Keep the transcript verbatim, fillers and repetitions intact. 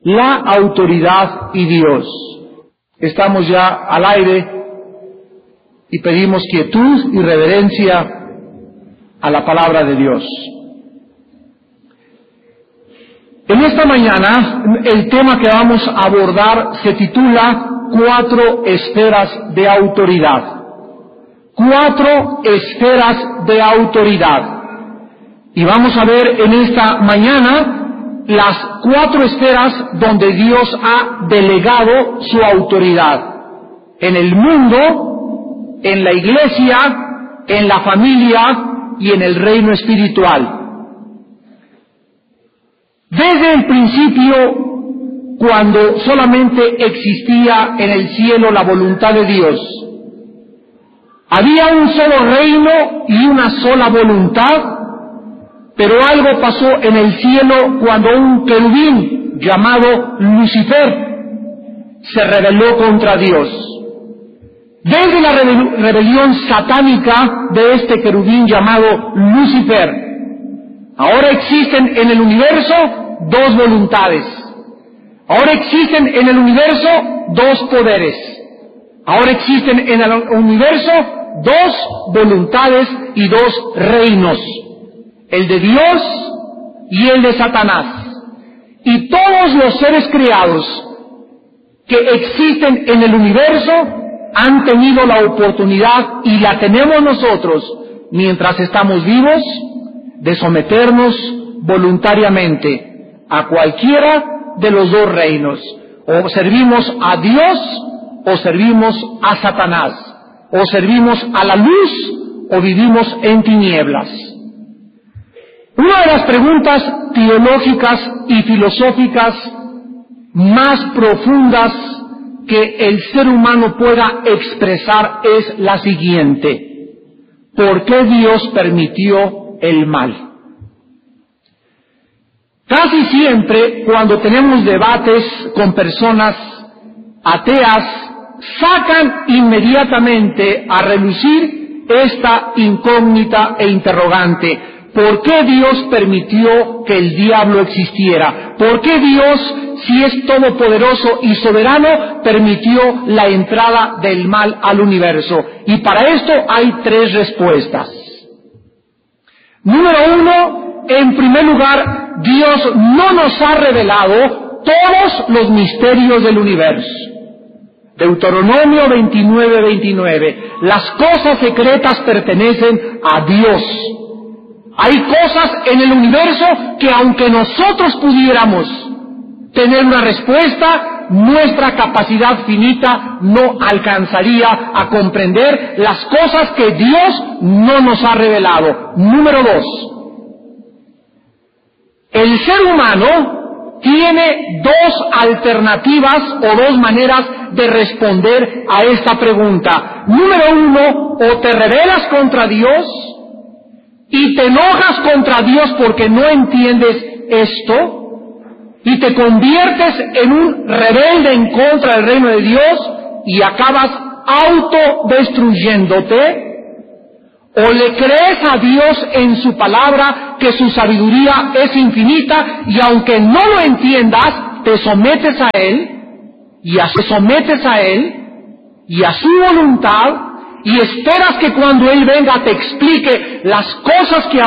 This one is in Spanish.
la autoridad y Dios. Estamos ya al aire y pedimos quietud y reverencia a la palabra de Dios. En esta mañana, el tema que vamos a abordar se titula Cuatro esferas de autoridad. Cuatro esferas de autoridad. Y vamos a ver en esta mañana las cuatro esferas donde Dios ha delegado su autoridad. En el mundo, en la iglesia, en la familia y en el reino espiritual. Desde el principio, cuando solamente existía en el cielo la voluntad de Dios, había un solo reino y una sola voluntad, pero algo pasó en el cielo cuando un querubín llamado Lucifer se rebeló contra Dios. Desde la rebelión satánica de este querubín llamado Lucifer, ahora existen en el universo dos voluntades. Ahora existen en el universo dos poderes. Ahora existen en el universo dos voluntades y dos reinos. El de Dios y el de Satanás. Y todos los seres creados que existen en el universo han tenido la oportunidad, y la tenemos nosotros mientras estamos vivos, de someternos voluntariamente a cualquiera de los dos reinos. O servimos a Dios o servimos a Satanás. O servimos a la luz o vivimos en tinieblas. Una de las preguntas teológicas y filosóficas más profundas que el ser humano pueda expresar es la siguiente: ¿por qué Dios permitió el mal? Casi siempre, cuando tenemos debates con personas ateas, sacan inmediatamente a relucir esta incógnita e interrogante: ¿por qué Dios permitió que el diablo existiera? ¿Por qué Dios, si es todopoderoso y soberano, permitió la entrada del mal al universo? Y para esto hay tres respuestas. Número uno, en primer lugar, Dios no nos ha revelado todos los misterios del universo. Deuteronomio veintinueve, veintinueve. Las cosas secretas pertenecen a Dios. Hay cosas en el universo que, aunque nosotros pudiéramos tener una respuesta, nuestra capacidad finita no alcanzaría a comprender las cosas que Dios no nos ha revelado. Número dos, el ser humano tiene dos alternativas o dos maneras de responder a esta pregunta. Número uno, o te rebelas contra Dios y te enojas contra Dios porque no entiendes esto, y te conviertes en un rebelde en contra del reino de Dios y acabas autodestruyéndote, o le crees a Dios en su palabra que su sabiduría es infinita, y aunque no lo entiendas, te sometes a Él, y te sometes a Él y a su voluntad, y esperas que cuando Él venga te explique las cosas que